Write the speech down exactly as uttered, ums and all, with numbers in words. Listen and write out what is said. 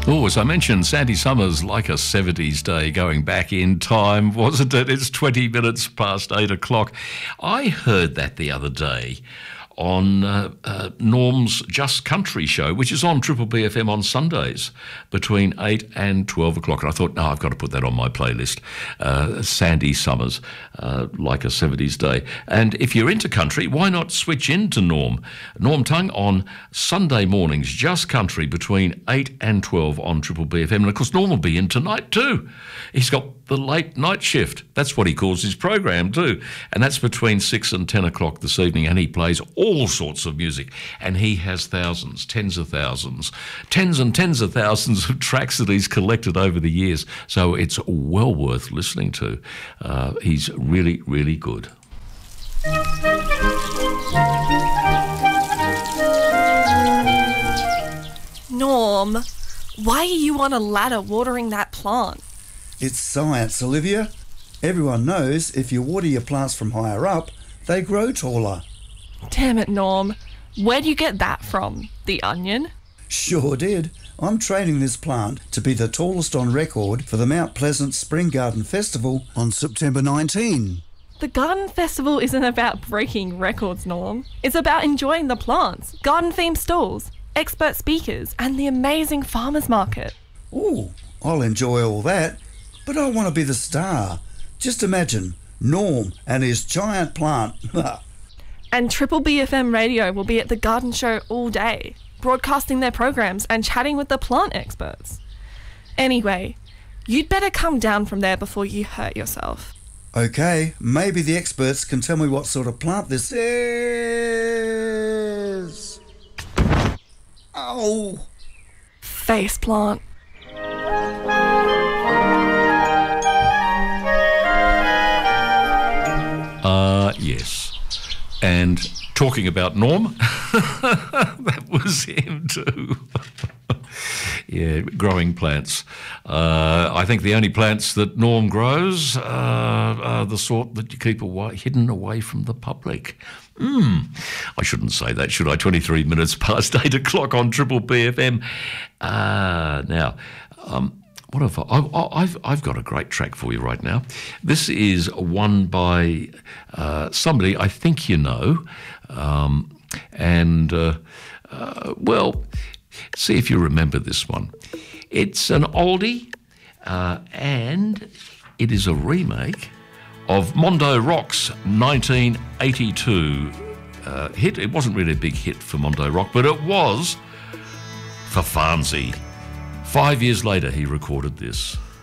Oh, as I mentioned, Sandy Summers, like a seventies day going back in time, wasn't it? It's twenty minutes past eight o'clock. I heard that the other day on uh, uh, Norm's Just Country show, which is on Triple B F M on Sundays between eight and twelve o'clock. And I thought, no, I've got to put that on my playlist. Uh, Sandy Summers, uh, like a seventies day. And if you're into country, why not switch into Norm? Norm Tongue on Sunday mornings, Just Country between eight and twelve on Triple B F M. And of course, Norm will be in tonight too. He's got the late night shift. That's what he calls his program too. And that's between six and ten o'clock this evening. And he plays all sorts of music. And he has thousands, tens of thousands, tens and tens of thousands of tracks that he's collected over the years. So it's well worth listening to. Uh, he's really, really good. Norm, why are you on a ladder watering that plant? It's science, Olivia. Everyone knows if you water your plants from higher up, they grow taller. Damn it, Norm. Where do you get that from? The Onion? Sure did. I'm training this plant to be the tallest on record for the Mount Pleasant Spring Garden Festival on September nineteenth. The Garden Festival isn't about breaking records, Norm. It's about enjoying the plants, garden-themed stalls, expert speakers, and the amazing farmers market. Ooh, I'll enjoy all that, but I want to be the star. Just imagine Norm and his giant plant. And Triple B F M Radio will be at the garden show all day, broadcasting their programs and chatting with the plant experts. Anyway, you'd better come down from there before you hurt yourself. Okay, maybe the experts can tell me what sort of plant this is. Oh! Face plant. Uh, yes. And talking about Norm, that was him too. Yeah, growing plants. Uh, I think the only plants that Norm grows uh, are the sort that you keep away, hidden away from the public. Mm. I shouldn't say that, should I? twenty-three minutes past eight o'clock on Triple B F M. Uh, now, um, what have I, I, I've, I've got a great track for you right now. This is one by uh, somebody I think you know. Um, and, uh, uh, well, see if you remember this one. It's an oldie, uh, and it is a remake of Mondo Rock's nineteen eighty-two uh, hit. It wasn't really a big hit for Mondo Rock, but it was for Farnsey. Five years later, he recorded this.